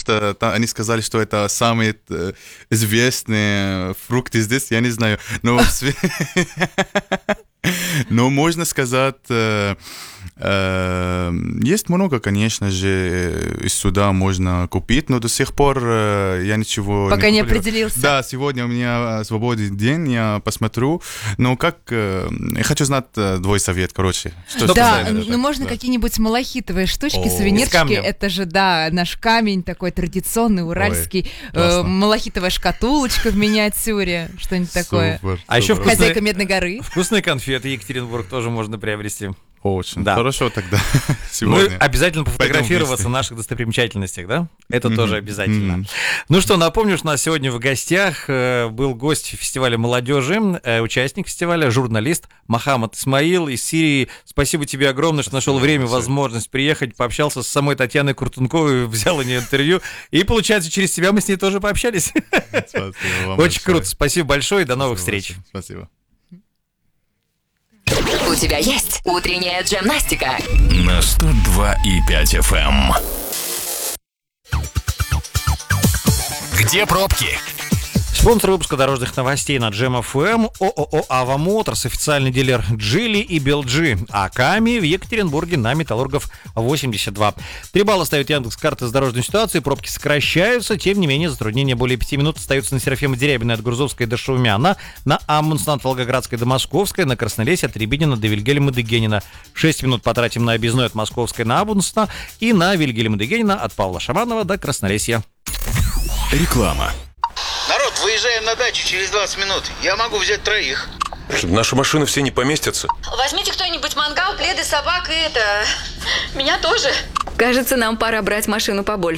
что они сказали, что это самые известные фрукты здесь, я не знаю. Но можно сказать, есть много, конечно же, из сюда можно купить, но до сих пор я ничего пока не определился. Да, сегодня у меня свободный день, я посмотрю. Но я хочу знать твой совет, короче. Да, ну можно какие-нибудь малахитовые штучки, сувенирчики. Это же, да, наш камень такой традиционный, уральский. Малахитовая шкатулочка в миниатюре, что-нибудь такое. А еще хозяйка Медной горы. Вкусные конфеты Екатеринбург тоже можно приобрести. Очень хорошо тогда сегодня. Мы обязательно пофотографироваться в наших достопримечательностях, да? Это тоже обязательно. Ну что, напомню, что у нас сегодня в гостях был гость фестиваля молодежи, участник фестиваля, журналист Мохаммад Исмаил из Сирии. Спасибо тебе огромное, что нашел время, возможность приехать, пообщался с самой Татьяной Куртунковой, взял у нее интервью. И, получается, через тебя мы с ней тоже пообщались. Очень круто. Спасибо большое и до новых встреч. Спасибо. У тебя есть утренняя джемнастика на 102,5 FM. Где пробки? Спонсор выпуска дорожных новостей на Джем ФМ ООО «Ава Моторс», официальный дилер Джили и Белджи, а Ками в Екатеринбурге на Металлургов 82. 3 балла ставит Яндекс.Карты с дорожной ситуацией, пробки сокращаются, тем не менее затруднения более 5 минут остаются на Серафима Дерябина от Грузовской до Шаумяна, на Амундсена от Волгоградской до Московской, на Краснолесье от Рябинина до Вильгельма Дегенина. 6 минут потратим на объездной от Московской на Амундсена и на Вильгельма Дегенина от Павла Шаманова до Краснолесья. Реклама. Народ, выезжаем на дачу через 20 минут. Я могу взять 3. Что, наши машины все не поместятся? Возьмите кто-нибудь мангал, пледы, собак и это... Меня тоже. Кажется, нам пора брать машину побольше.